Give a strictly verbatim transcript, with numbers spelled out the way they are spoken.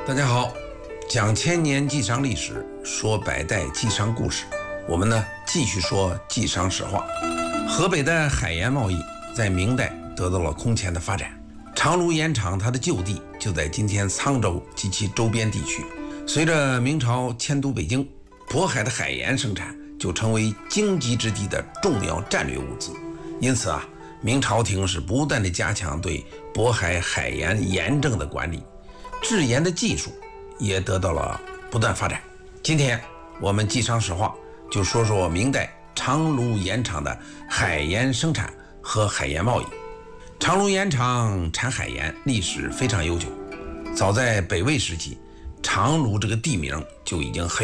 大家好，讲千年晋商历史，说百代晋商故事。我们呢继续说晋商史话。河北的海盐贸易在明代得到了空前的发展。长芦盐场它的旧地就在今天沧州及其周边地区。随着明朝迁都北京，渤海的海盐生产就成为经济之地的重要战略物资。因此啊，明朝廷是不断地加强对渤海海盐盐政的管理，制盐的技术也得到了不断发展。今天我们晋商史话就说说明代长芦盐场的海盐生产和海盐贸易。长芦盐场产海盐历史非常悠久，早在北魏时期，长芦这个地名就已经很